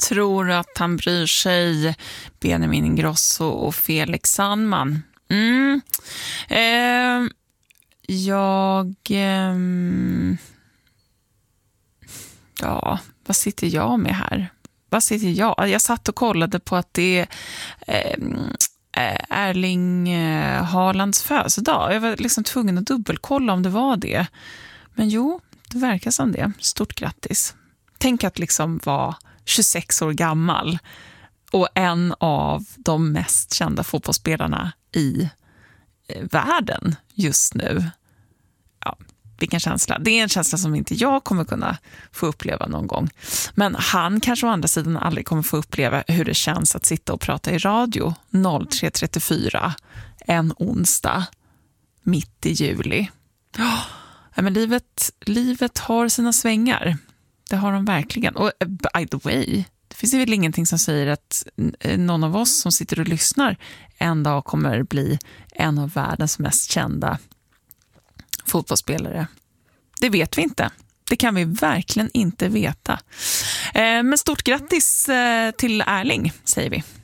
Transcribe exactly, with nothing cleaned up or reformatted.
tror att han bryr sig, Benjamin Ingrosso och Felix Sandman. Mm. Eh, jag... Eh, ja, vad sitter jag med här? Vad sitter jag? Jag satt och kollade på att det är eh, Erling eh, Haalands födelsedag. Jag var liksom tvungen att dubbelkolla om det var det. Men jo, det verkar som det. Stort grattis. Tänk att liksom vara tjugosex år gammal och en av de mest kända fotbollsspelarna i världen just nu. Ja, vilken känsla. Det är en känsla som inte jag kommer kunna få uppleva någon gång. Men han kanske å andra sidan aldrig kommer få uppleva hur det känns att sitta och prata i radio tre trettiofyra en onsdag mitt i juli. Ja, men livet, livet har sina svängar. Det har de verkligen. Och by the way, det finns ju väl ingenting som säger att någon av oss som sitter och lyssnar en dag kommer bli en av världens mest kända fotbollsspelare. Det vet vi inte. Det kan vi verkligen inte veta. Men stort grattis till Erling, säger vi.